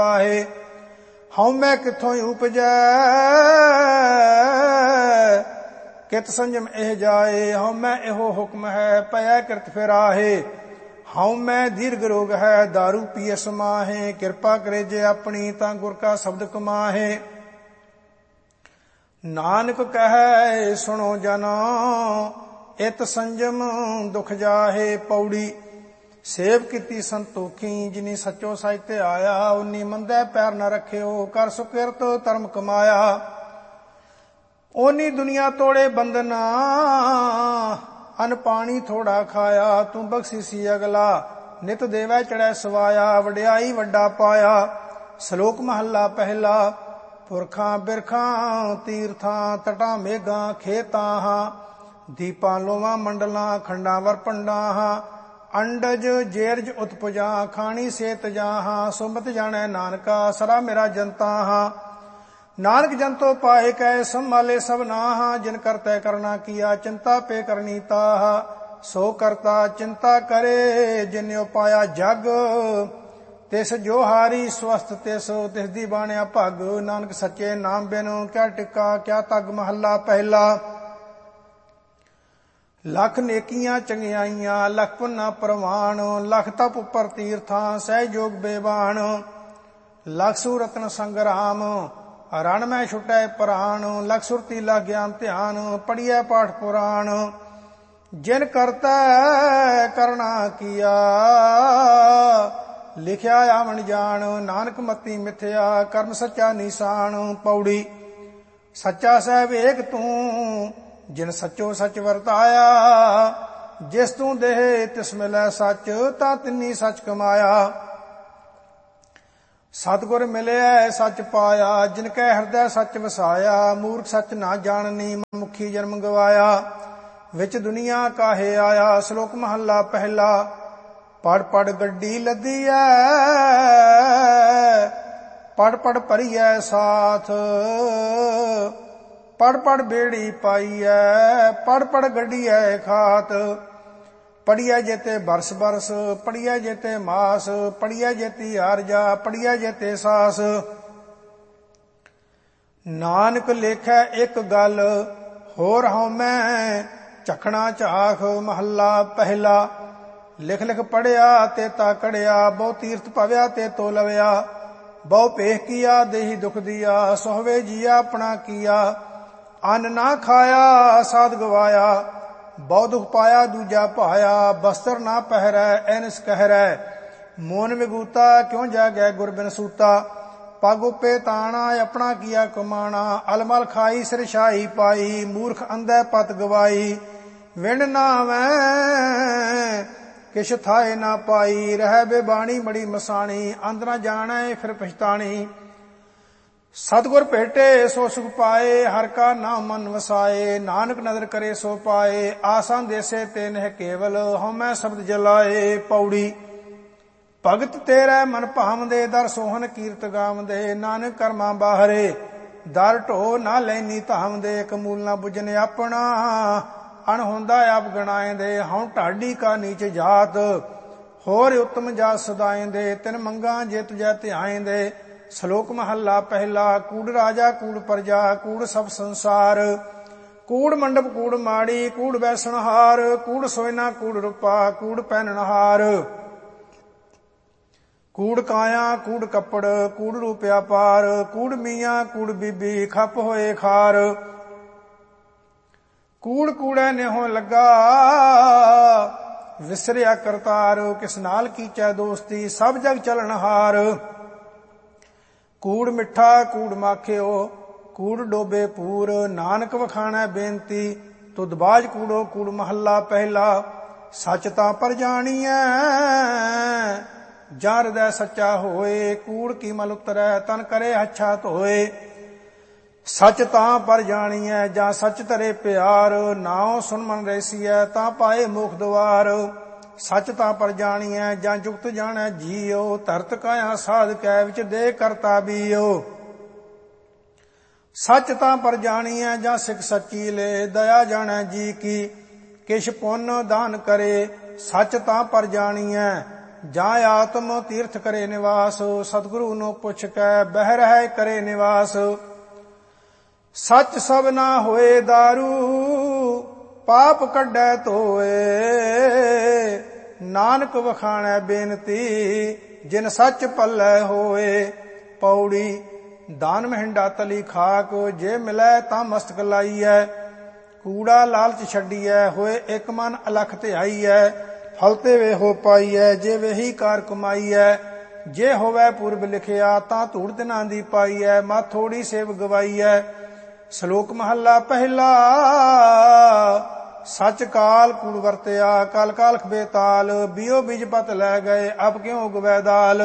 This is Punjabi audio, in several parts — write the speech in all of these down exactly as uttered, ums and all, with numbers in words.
ਪਾਹੇ। ਹਉ ਮੈਂ ਕਿੱਥੋਂ ਉਪਜੈ ਕਿਤ ਸੰਜਮ ਇਹ ਜਾਏ। ਹਉ ਮੈਂ ਇਹੋ ਹੁਕਮ ਹੈ ਪਇਆ ਕਿਰਤ ਫਿਰਾਹੇ। ਹਉ ਮੈਂ ਦੀਰਘ ਰੋਗ ਹੈ ਦਾਰੂ ਪੀਏ ਸਮਾਹੇ। ਕਿਰਪਾ ਕਰੇ ਜੇ ਆਪਣੀ ਤਾਂ ਗੁਰ ਕਾ ਸ਼ਬਦ ਕਮਾਹੇ। ਨਾਨਕ ਕਹੈ ਸੁਣੋ ਜਨੋ ਇਤ ਸੰਜਮ ਦੁਖ ਜਾਹੇ। ਪੌੜੀ ਸੇਵ ਕੀਤੀ ਸੰਤੋਖੀ ਜਿਨੀ ਸੱਚੋ ਸਚ ਤੇ ਆਇਆ। ਉਨੀ ਮੰਦੇ ਪੈਰ ਨ ਰੱਖਿਓ ਕਰ ਸੁਕਿਰਤ ਧਰਮ ਕਮਾਇਆ। ਓਨੀ ਦੁਨੀਆ ਤੋੜੇ ਬੰਧਨਾ ਅਨ ਪਾਣੀ ਥੋੜਾ ਖਾਇਆ। ਤੂੰ ਬਖਸ਼ੀਸੀ ਅਗਲਾ ਨਿਤ ਦੇਵੈ ਚੜੈ ਸਵਾਇਆ। ਵਡਿਆਈ ਵੱਡਾ ਪਾਇਆ। ਸ਼ਲੋਕ ਮਹੱਲਾ ਪਹਿਲਾ। ਪੁਰਖਾਂ ਬਿਰਖਾਂ ਤੀਰਥਾਂ ਤਟਾਂ ਮੇਘਾਂ ਖੇਤਾਂ ਹਾਂ। ਦੀਪਾਂ ਲੋਵਾਂ ਮੰਡਲਾਂ ਖੰਡਾਂ ਵਰ ਪੰਡਾਂ ਹਾਂ। ਅੰਡਜ ਜੇਰਜ ਉਤਪੁਜਾਂ ਖਾਣੀ ਸੇਤ ਜਾਹਾਂ। ਸੁਮਤ ਜਾਣੈ ਨਾਨਕਾ ਸਰਾ ਮੇਰਾ ਜਨਤਾ ਹਾਂ। ਨਾਨਕ ਜਨਤੋ ਪਾਏ ਕੈ ਸੰਭਾਲੇ ਸਭ ਨਾਹਾਂ। ਜਿਨ ਕਰਤੈ ਕਰਨਾ ਕੀਆ ਚਿੰਤਾ ਪੇ ਕਰਨੀ ਤਾਹ। ਸੋ ਕਰਤਾ ਚਿੰਤਾ ਕਰੇ ਜਿਨਿ ਪਾਇਆ ਜਗ। ਤਿਸ ਜੋ ਹਾਰੀ ਸਵਸਤ ਤਿਸ ਤਿਸ ਦੀ ਬਾਣਿਆ ਭਗ। ਨਾਨਕ ਸੱਚੇ ਨਾਮ ਬਿਨ ਕਿਆ ਟਿੱਕਾ ਕਿਆ ਤਗ। ਮਹੱਲਾ ਪਹਿਲਾ। ਲੱਖ ਨੇਕੀਆਂ ਚੰਗਿਆਈਆਂ ਲੱਖ ਪੁੰਨਾ ਪ੍ਰਵਾਨ। ਲੱਖ ਤਪ ਉੱਪਰ ਤੀਰਥਾਂ ਸਹਿ ਜੋਗ ਬੇਬਾਨ। ਲੱਖ ਸੂਰਤਨ ਸੰਗਰਾਮ ਰਣ ਮੈਂ ਛੁਟੈ ਪ੍ਰਾਣ। ਲੱਖ ਸੁਰਤੀ ਲੱਖ ਗਿਆਨ ਧਿਆਨ ਪੜੀਐ ਪਾਠ ਪੁਰਾਣ। ਜਿਨ ਕਰਤੈ ਕਰਣਾ ਕੀਆ ਲਿਖਿਆ ਆਵਣ ਜਾਣ। ਨਾਨਕ ਮਤੀ ਮਿਥਿਆ ਕਰਮ ਸੱਚਾ ਨਿਸ਼ਾਨ। ਪੌੜੀ ਸੱਚਾ ਸਹਿਬ ਏਕ ਤੂੰ ਜਿਨ ਸੱਚੋ ਸੱਚ ਵਰਤਾਇਆ। ਜਿਸ ਤੂੰ ਦੇਹ ਤਿਸ ਮਿਲੈ ਸੱਚ ਤਾਂ ਤਿੰਨੀ ਸੱਚ ਕਮਾਇਆ। ਸਤਿਗੁਰ ਮਿਲਿਆ ਸੱਚ ਪਾਇਆ ਜਿਨ ਕੈ ਹਿਰਦੈ ਸੱਚ ਵਸਾਇਆ। ਮੂਰਖ ਸੱਚ ਨਾ ਜਾਣਨੀ ਮੁਖੀ ਜਨਮ ਗਵਾਇਆ। ਵਿੱਚ ਦੁਨੀਆ ਕਾਹੇ ਆਇਆ। ਸ਼ਲੋਕ ਮਹੱਲਾ ਪਹਿਲਾ। ਪੜ ਪੜ ਗੱਡੀ ਲੱਦੀਐ ਪੜ ਪੜ ਭਰੀਐ ਸਾਥ। ਪੜ ਪੜ ਬੇੜੀ ਪਾਈਐ ਪੜ ਪੜ ਗੱਡੀਐ ਖਾਤ। ਪੜੀਐ ਜੇਤੇ ਬਰਸ ਬਰਸ ਪੜੀਐ ਜੇਤੇ ਮਾਸ। ਪੜੀਐ ਜੇਤੀ ਆਰਜਾ ਪੜੀਐ ਜੇਤੇ ਸਾਸ। ਨਾਨਕ ਲੇਖੈ ਇੱਕ ਗੱਲ ਹੋਰ ਹਉ ਮੈਂ ਝਖਣਾ ਝਾਖ। ਮਹੱਲਾ ਪਹਿਲਾ। ਲਿਖ ਲਿਖ ਪੜਿਆ ਤੇ ਤਾ ਕੜਿਆ। ਬਹੁ ਤੀਰਥ ਭਵਿਆ ਤੇ ਤੋ ਲਵਿਆ। ਬਹੁ ਭੇਖ ਕੀਆ ਦੇਹੀ ਦੁਖ ਦੀਆ। ਸੋਹਵੇ ਜੀਆ ਆਪਣਾ ਕੀਆ। ਅੰਨ ਨਾ ਖਾਇਆ ਸਾਧ ਗਵਾਇਆ। ਬਹੁ ਦੁਖ ਪਾਇਆ ਦੂਜਾ ਭਾਇਆ। ਬਸਤਰ ਨਾ ਪਹਿਰੈ ਐਨਸ ਕਹਿਰੈ। ਮੋਨ ਵਿਗੂਤਾ ਕਿਉਂ ਜਾਗੈ ਗੁਰ ਬਿਨ ਸੂਤਾ। ਪਗ ਉਪੇ ਤਾਣਾ ਆਪਣਾ ਕੀਆ ਕਮਾਣਾ। ਅਲਮਲ ਖਾਈ ਸਿਰ ਛਾਈ ਪਾਈ। ਮੂਰਖ ਅੰਧੈ ਪਤ ਗਵਾਈ। ਵਿਣ ਨਾਵੈ ਕਿਛ ਥਾਏ ਨਾ ਪਾਈ। ਰਹਿ ਬੇਬਾਣੀ ਮੜੀ ਮਸਾਣੀ। ਅੰਧ ਨਾ ਜਾਣੈ ਫਿਰ ਪਛਤਾਣੀ। ਸਤਿਗੁਰ ਭੇਟੇ ਸੋ ਸੁਖ ਪਾਏ। ਹਰ ਕਾ ਨਾਮ ਮਨ ਵਸਾਏ। ਨਾਨਕ ਨਦਰ ਕਰੇ ਸੋ ਪਾਏ। ਆਸਾਂ ਦੇਸੇ ਤੇ ਨਹਿ ਕੇਵਲ ਹਉ ਮੈਂ ਸ਼ਬਦ ਜਲਾਏ। ਪੌੜੀ ਭਗਤ ਤੇਰੇ ਮਨ ਭਾਵਦੇ ਦਰ ਸੋਹਨ ਕੀਰਤ ਗਾਵਦੇ। ਨਾਨਕ ਕਰਮਾਂ ਬਾਹਰੇ ਦਰ ਢੋ ਨਾ ਲੈਨੀ ਧਾਵਦੇ। ਕਮੂਲ ਨਾ ਬੁਝਨ ਆਪਣਾ ਅਣ ਹੁੰਦਾ ਆਪ ਗਣਾਏਂਦੇ। ਹਉ ਢਾਡੀ ਕਾ ਨੀਚ ਜਾਤ ਹੋਰ ਉਤਮ ਜਾਤ ਸਦਾਏਂਦੇ। ਤਿਨ ਮੰਗਾਂ ਜੇ ਤੁਜੈ ਧਿਆਏਂਦੇ। ਸ਼ਲੋਕ ਮਹੱਲਾ ਪਹਿਲਾ। ਕੂੜ ਰਾਜਾ ਕੂੜ ਪ੍ਰਜਾ ਕੂੜ ਸਭ ਸੰਸਾਰ। ਕੂੜ ਮੰਡਪ ਕੂੜ ਮਾੜੀ ਕੂੜ ਬੈਸਣਹਾਰ। ਕੂੜ ਸੋਇਨਾ ਕੂੜ ਰੂਪਾ ਕੂੜ ਪਹਿਨਣਹਾਰ। ਕੂੜ ਕਾਇਆ ਕੂੜ ਕੱਪੜ ਕੂੜ ਰੂਪਿਆ ਪਾਰ। ਕੂੜ ਮੀਆਂ ਕੂੜ ਬੀਬੀ ਖੱਪ ਹੋਏ ਖਾਰ। ਕੂੜ ਕੂੜੈ ਨਿਹੋ ਲੱਗਾ ਵਿਸਰਿਆ ਕਰਤਾਰ। ਕਿਸ ਨਾਲ ਕੀਚੈ ਦੋਸਤੀ ਸਭ ਜਗ ਚਲਣਹਾਰ। ਕੂੜ ਮਿੱਠਾ ਕੂੜ ਮਾਖਿਓ ਕੂੜ ਡੋਬੇ ਪੂਰ। ਨਾਨਕ ਵਖਾਣੈ ਬੇਨਤੀ ਤੁਧ ਬਾਝ ਕੂੜੋ ਕੂੜ। ਮਹੱਲਾ ਪਹਿਲਾ। ਸੱਚ ਤਾਂ ਪਰ ਜਾਣੀਐ ਜਾਂ ਹਿਰਦੈ ਸੱਚਾ ਹੋਏ। ਕੂੜ ਕੀ ਮਲ ਉਤਰੈ ਤਨ ਕਰੇ ਹੱਛਾ ਧੋਏ। ਸੱਚ ਤਾਂ ਪਰ ਜਾਣੀਐ ਜਾਂ ਸੱਚ ਧਰੇ ਪਿਆਰ। ਨਾਉ ਸੁਨ ਮਨ ਰੈਸੀਐ ਤਾਂ ਪਾਏ ਮੋਖ ਦੁਆਰ। ਸੱਚ ਤਾਂ ਪਰ ਜਾਣੀਐ ਜਾਂ ਜੁਗਤ ਜਾਣੈ ਜੀਉ। ਧਰਤ ਕਾਇਆ ਸਾਧ ਕੈ ਵਿੱਚ ਦੇ ਕਰਤਾ ਬੀਉ। ਸੱਚ ਤਾਂ ਪਰ ਜਾਣੀਐ ਜਾਂ ਸਿੱਖ ਸੱਚੀ ਲੈ। ਦਇਆ ਜਾਣੈ ਜੀ ਕੀ ਕਿਛ ਪੁੰਨ ਦਾਨ ਕਰੇ। ਸੱਚ ਤਾਂ ਪਰ ਜਾਣੀਐ ਜਾਂ ਆਤਮ ਤੀਰਥ ਕਰੇ ਨਿਵਾਸ। ਸਤਿਗੁਰੂ ਨੂੰ ਪੁੱਛ ਕੇ ਬਹਿ ਰਹਿ ਕਰੇ ਨਿਵਾਸ। ਸੱਚ ਸਭ ਨਾ ਹੋਏ ਦਾਰੂ ਪਾਪ ਕੱਢੈ ਧੋਏ। ਨਾਨਕ ਵਖਾਣੈ ਬੇਨਤੀ ਜਿਨ ਸੱਚ ਪੱਲੇ ਹੋਏ। ਪੌੜੀ ਦਾਨ ਮਹਿੰਡਾ ਤਲੀ ਖਾਕ ਜੇ ਮਿਲੈ ਤਾਂ ਮਸਤਕ ਲਾਈਐ। ਕੂੜਾ ਲਾਲਚ ਛੱਡੀਐ ਹੋਏ ਇੱਕ ਮਨ ਅਲਖ ਧਿਆਈਐ। ਫਲ ਤੇ ਵੇਹੋ ਪਾਈਐ ਜੇ ਵੇਹੀ ਕਾਰ ਕਮਾਈਐ। ਜੇ ਹੋਵੈ ਪੁਰਬ ਲਿਖਿਆ ਤਾਂ ਧੂੜ ਦਿਨਾਂ ਦੀ ਪਾਈਐ। ਮਾ ਥੋੜੀ ਸੇਵ ਗਵਾਈਐ। ਸ਼ਲੋਕ ਮਹੱਲਾ ਪਹਿਲਾ। ਸੱਚ ਕਾਲ ਕੂੜ ਵਰਤਿਆ ਕਲ ਕਾਲਖ ਬੇਤਾਲ। ਬਿਓ ਬੀਜ ਪਤ ਲੈ ਗਏ ਅਬ ਕਿਉ ਉਗਵੈ ਦਾਲ।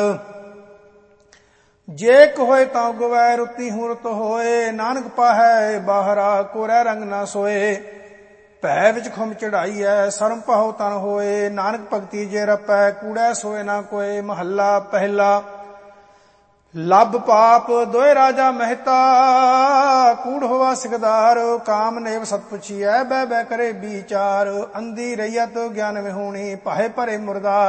ਜੇ ਇੱਕ ਹੋਏ ਤਾਂ ਉਗਵੈ ਰੁੱਤੀ ਹੂਰਤ ਹੋਏ। ਨਾਨਕ ਪਾਹੈ ਬਾਹਰਾ ਕੋਰੈ ਰੰਗ ਨਾ ਸੋਏ। ਭੈ ਵਿੱਚ ਖੁੰਮ ਚੜਾਈ ਹੈ ਸਰਮ ਪਾਹੋ ਤਨ ਹੋਏ। ਨਾਨਕ ਭਗਤੀ ਜੇ ਰਪੈ ਕੂੜੈ ਸੋਏ ਨਾ ਕੋਏ। ਮਹੱਲਾ ਪਹਿਲਾ। ਲੱਭ ਪਾਪ ਦੋਇ ਰਾਜਾ ਮਹਿਤਾ ਕੂੜ ਹੋਵਾ ਸਿਕਦਾਰ। ਕਾਮ ਨੇਵ ਸਤ ਪੁੱਛੀਐ ਬਹਿ ਬਹਿ ਕਰੇ ਵਿਚਾਰ। ਅੰਧੀ ਰਹੀਅਤ ਗਿਆਨ ਵਿਹੂਣੀ ਭਾਏ ਭਰੇ ਮੁਰਦਾਰ।